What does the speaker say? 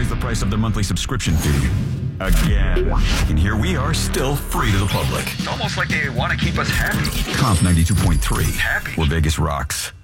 the price of their monthly subscription fee. Again. And here we are, still free to the public. It's almost like they want to keep us happy. Comp 92.3. Happy. Where Vegas rocks.